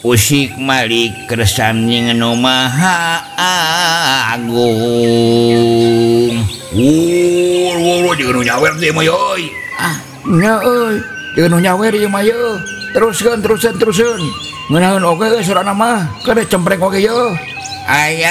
usik Malik kersani ngenomaha agung. Jangan nyawer sih mah yoi. Nya euy, jangan nyawer ieu mah yeuh. Teruskeun. Ngeunaan oge geus urang mah, kada cempreng oge yeuh. Aya